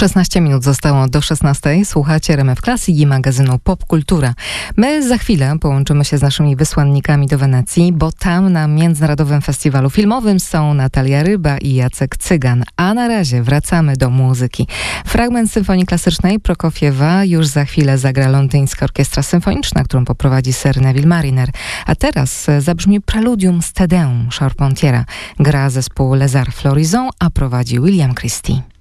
16 minut zostało do 16. Słuchacie RMF Classic i magazynu Popkultura. My za chwilę połączymy się z naszymi wysłannikami do Wenecji, bo tam na Międzynarodowym Festiwalu Filmowym są Natalia Ryba i Jacek Cygan. A na razie wracamy do muzyki. Fragment symfonii klasycznej Prokofiewa już za chwilę zagra Londyńska Orkiestra Symfoniczna, którą poprowadzi Sir Neville Marriner. A teraz zabrzmi preludium z Te Deum Charpentiera. Gra zespół Les Arts Florissant, a prowadzi William Christie.